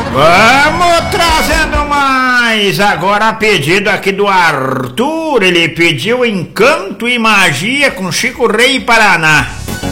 Vamos trazendo mais. Agora a pedido aqui do Arthur. Ele pediu Encanto e Magia com Chico Rei Paraná.